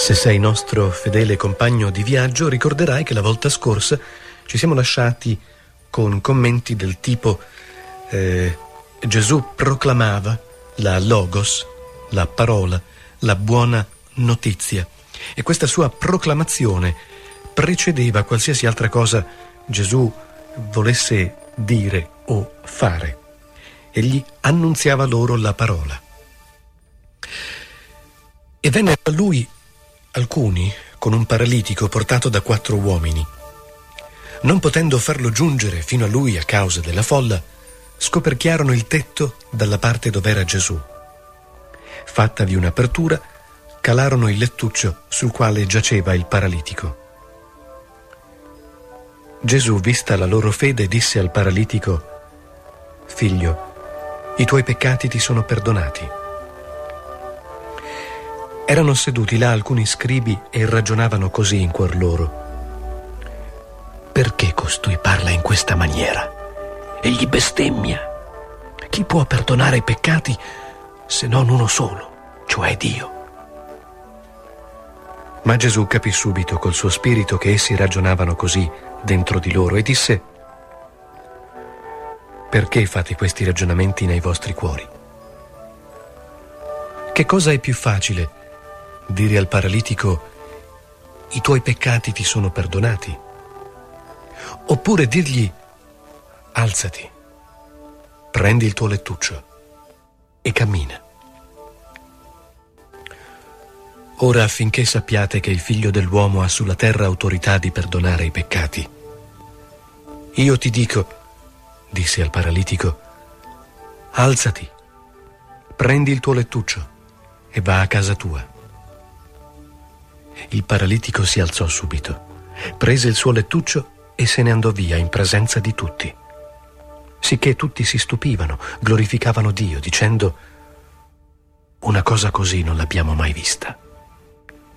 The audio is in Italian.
Se sei nostro fedele compagno di viaggio, ricorderai che la volta scorsa ci siamo lasciati con commenti del tipo Gesù proclamava la Logos, la parola, la buona notizia, e questa sua proclamazione precedeva qualsiasi altra cosa Gesù volesse dire o fare. Egli annunziava loro la parola. E vennero a lui alcuni con un paralitico portato da 4 uomini. Non potendo farlo giungere fino a lui a causa della folla, scoperchiarono il tetto dalla parte dov'era Gesù. Fattavi un'apertura, calarono il lettuccio sul quale giaceva il paralitico. Gesù, vista la loro fede, disse al paralitico: «Figlio, i tuoi peccati ti sono perdonati». Erano seduti là alcuni scribi e ragionavano così in cuor loro: «Perché costui parla in questa maniera? Egli bestemmia. Chi può perdonare i peccati se non uno solo, cioè Dio?» Ma Gesù capì subito col suo spirito che essi ragionavano così dentro di loro e disse: «Perché fate questi ragionamenti nei vostri cuori? Che cosa è più facile? Dire al paralitico: i tuoi peccati ti sono perdonati? Oppure dirgli: alzati, prendi il tuo lettuccio e cammina? Ora, affinché sappiate che il Figlio dell'uomo ha sulla terra autorità di perdonare i peccati, io ti dico», disse al paralitico, «alzati, prendi il tuo lettuccio e va a casa tua». Il paralitico si alzò subito, prese il suo lettuccio e se ne andò via in presenza di tutti. Sicché tutti si stupivano, glorificavano Dio, dicendo: «Una cosa così non l'abbiamo mai vista».